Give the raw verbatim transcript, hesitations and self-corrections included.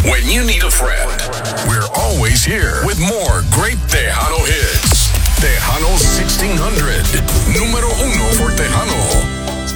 When you need a friend, we're always here with more great Tejano hits. Tejano sixteen hundred, número uno for Tejano.